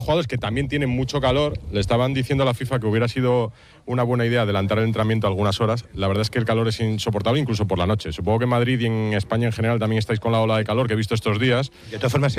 Jugadores que también tienen mucho calor, le estaban diciendo a la FIFA que hubiera sido una buena idea adelantar el entrenamiento algunas horas. La verdad es que el calor es insoportable incluso por la noche. Supongo que en Madrid y en España en general también estáis con la ola de calor que he visto estos días. De todas formas,